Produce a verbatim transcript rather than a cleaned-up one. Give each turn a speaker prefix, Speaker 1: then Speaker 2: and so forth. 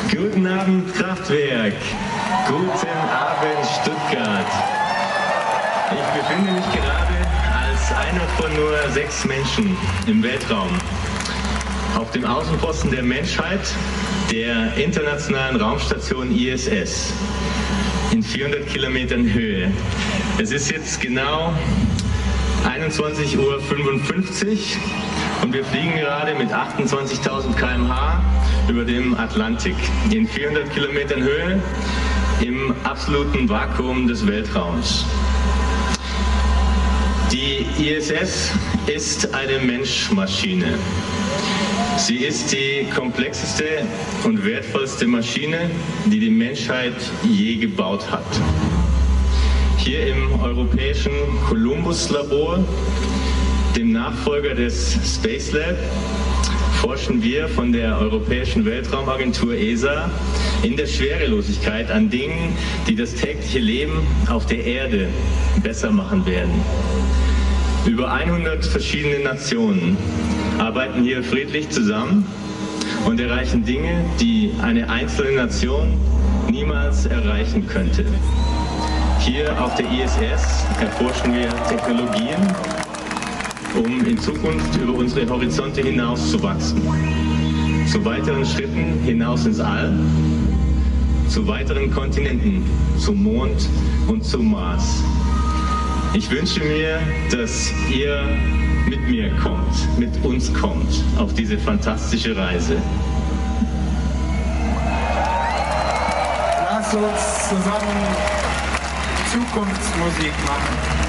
Speaker 1: Guten Abend, Kraftwerk. Guten Abend, Stuttgart. Ich befinde mich gerade als einer von nur sechs Menschen im Weltraum auf dem Außenposten der Menschheit der internationalen Raumstation I S S in vierhundert Kilometern Höhe. Es ist jetzt genau einundzwanzig Uhr fünfundfünfzig und wir fliegen gerade mit achtundzwanzigtausend Kilometer pro Stunde über dem Atlantik in vierhundert Kilometern Höhe im absoluten Vakuum des Weltraums. Die I S S ist eine Mensch-Maschine. Sie ist die komplexeste und wertvollste Maschine, die die Menschheit je gebaut hat. Hier im europäischen Columbus-Labor, dem Nachfolger des Space Lab, forschen wir von der Europäischen Weltraumagentur E S A in der Schwerelosigkeit an Dingen, die das tägliche Leben auf der Erde besser machen werden. Über hundert verschiedene Nationen arbeiten hier friedlich zusammen und erreichen Dinge, die eine einzelne Nation niemals erreichen könnte. Hier auf der I S S erforschen wir Technologien, um in Zukunft über unsere Horizonte hinaus zu wachsen. Zu weiteren Schritten hinaus ins All, zu weiteren Kontinenten, zum Mond und zum Mars. Ich wünsche mir, dass ihr mit mir kommt, mit uns kommt auf diese fantastische Reise.
Speaker 2: Lasst uns zusammen Zukunftsmusik machen.